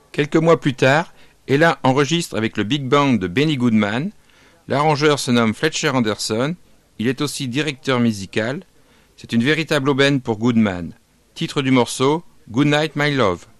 Quelques mois plus tard, Ella enregistre avec le big band de Benny Goodman. L'arrangeur se nomme Fletcher Anderson. Il est aussi directeur musical. C'est une véritable aubaine pour Goodman. Titre du morceau, Good Night My Love.